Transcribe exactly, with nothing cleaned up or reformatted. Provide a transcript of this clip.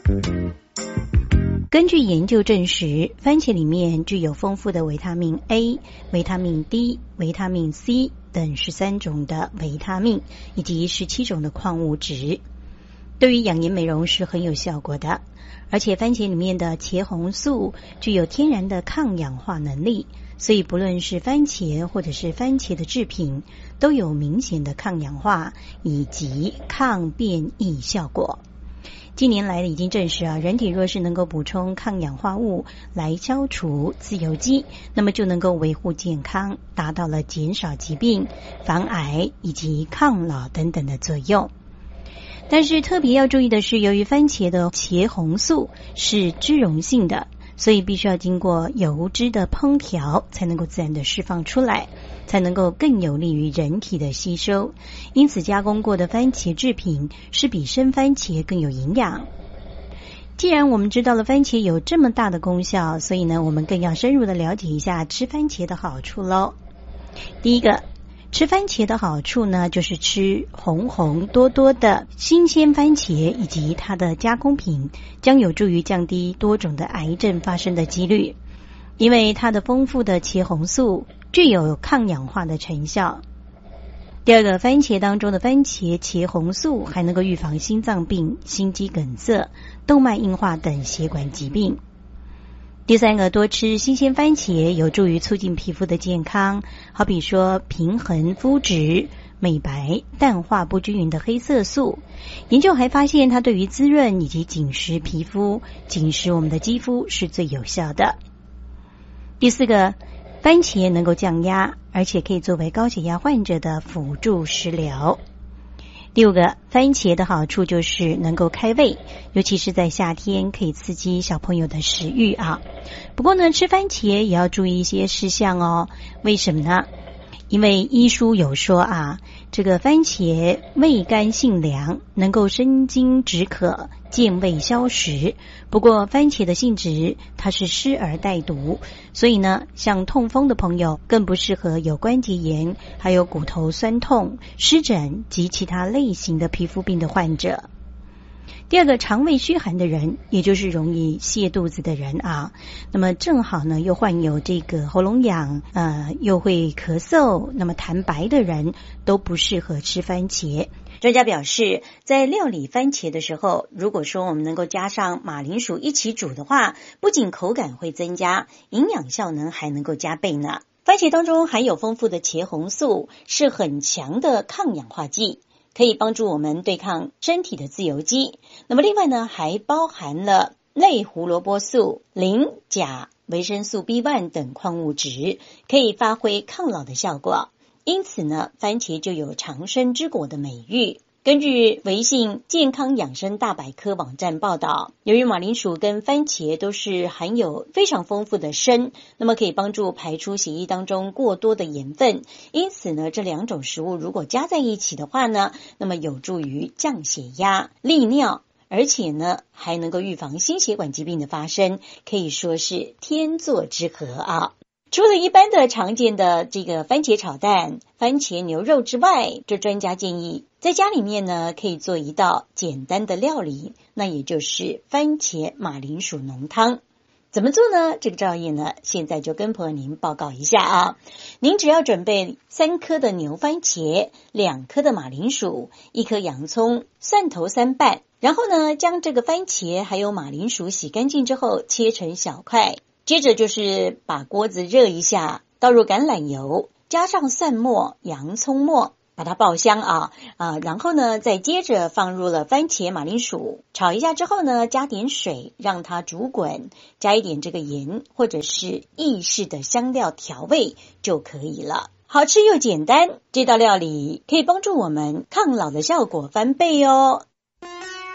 根据研究证实，番茄里面具有丰富的维他命 A、维他命 D、维他命 C 等十三种的维他命，以及十七种的矿物质，对于养颜美容是很有效果的。而且番茄里面的茄红素具有天然的抗氧化能力，所以不论是番茄或者是番茄的制品，都有明显的抗氧化以及抗变异效果。近年来已经证实啊，人体若是能够补充抗氧化物来消除自由基，那么就能够维护健康，达到了减少疾病、防癌以及抗老等等的作用。但是特别要注意的是，由于番茄的茄红素是脂溶性的，所以必须要经过油脂的烹调才能够自然的释放出来，才能够更有利于人体的吸收。因此加工过的番茄制品是比生番茄更有营养。既然我们知道了番茄有这么大的功效，所以呢我们更要深入的了解一下吃番茄的好处咯。第一个，吃番茄的好处呢，就是吃红红多多的新鲜番茄以及它的加工品，将有助于降低多种的癌症发生的几率，因为它的丰富的茄红素具有抗氧化的成效。第二个，番茄当中的番茄茄红素还能够预防心脏病、心肌梗塞、动脉硬化等血管疾病。第三个，多吃新鲜番茄有助于促进皮肤的健康，好比说平衡肤质、美白、淡化不均匀的黑色素。研究还发现它对于滋润以及紧实皮肤、紧实我们的肌肤是最有效的。第四个，番茄能够降压，而且可以作为高血压患者的辅助食疗。第五个，番茄的好处就是能够开胃，尤其是在夏天可以刺激小朋友的食欲啊。不过呢，吃番茄也要注意一些事项哦。为什么呢？因为医书有说啊，这个番茄味甘性凉，能够生津止渴、健胃消食。不过番茄的性质它是湿而带毒，所以呢，像痛风的朋友更不适合有关节炎、还有骨头酸痛、湿疹及其他类型的皮肤病的患者。第二个，肠胃虚寒的人，也就是容易泻肚子的人啊，那么正好呢又患有这个喉咙痒，呃，又会咳嗽，那么痰白的人都不适合吃番茄。专家表示，在料理番茄的时候，如果说我们能够加上马铃薯一起煮的话，不仅口感会增加，营养效能还能够加倍呢。番茄当中含有丰富的茄红素，是很强的抗氧化剂，可以帮助我们对抗身体的自由基。那么另外呢，还包含了类胡萝卜素、磷、钾、维生素 B 一 等矿物质，可以发挥抗老的效果。因此呢，番茄就有长生之果的美誉。根据微信健康养生大百科网站报道，由于马铃薯跟番茄都是含有非常丰富的砷，那么可以帮助排出血液当中过多的盐分，因此呢，这两种食物如果加在一起的话呢，那么有助于降血压、利尿，而且呢还能够预防心血管疾病的发生，可以说是天作之合啊。除了一般的常见的这个番茄炒蛋、番茄牛肉之外，这专家建议在家里面呢可以做一道简单的料理，那也就是番茄马铃薯浓汤。怎么做呢？这个照页呢现在就跟朋友您报告一下啊。您只要准备三颗的牛番茄、两颗的马铃薯、一颗洋葱、蒜头三瓣，然后呢将这个番茄还有马铃薯洗干净之后切成小块。接着就是把锅子热一下，倒入橄榄油，加上蒜末、洋葱末，把它爆香啊啊！然后呢，再接着放入了番茄、马铃薯，炒一下之后呢，加点水让它煮滚，加一点这个盐或者是意式的香料调味就可以了。好吃又简单，这道料理可以帮助我们抗老的效果翻倍哦。